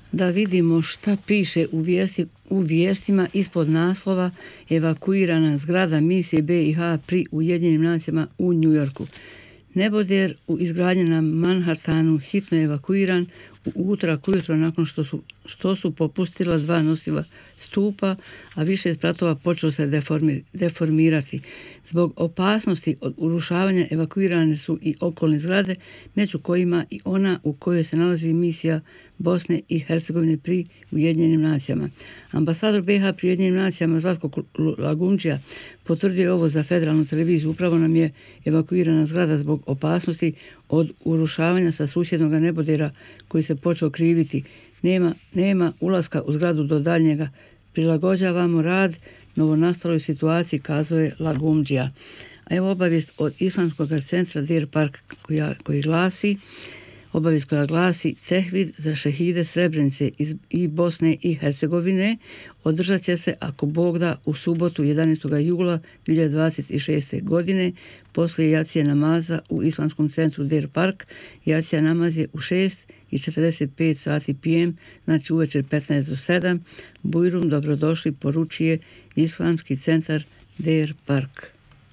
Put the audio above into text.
Da vidimo šta piše u vijestima ispod naslova evakuirana zgrada misije BiH pri Ujedinjenim nacijama u Njujorku. Neboder u izgradnji na Manhattanu hitno je evakuiran u utorak ujutro nakon što su popustila dva nosiva stupa, a više spratova počelo se deformirati. Zbog opasnosti od urušavanja evakuirane su i okolne zgrade, među kojima i ona u kojoj se nalazi misija Bosne i Hercegovine pri Ujedinjenim nacijama. Ambasador BiH pri Ujedinjenim nacijama Zlatko Lagundžija potvrdio je ovo za federalnu televiziju. Upravo nam je evakuirana zgrada zbog opasnosti od urušavanja sa susjednog nebodera koji se počeo kriviti. Nema ulaska u zgradu do daljnjega. Prilagođavamo rad novonastaloj situaciji, kazao je Lagundžija. A evo obavijest od Islamskog centra Deer Park koja glasi Tehvid za šehide Srebrenice i Bosne i Hercegovine održat će se, ako Bog da, u subotu 11. jula 2026. godine poslije jacije namaza u Islamskom centru Deer Park. Jacija namaz je u 6:45 sati PM, znači uvečer 15 do 7. Bujrum, dobrodošli, poručuje Islamski centar Deer Park.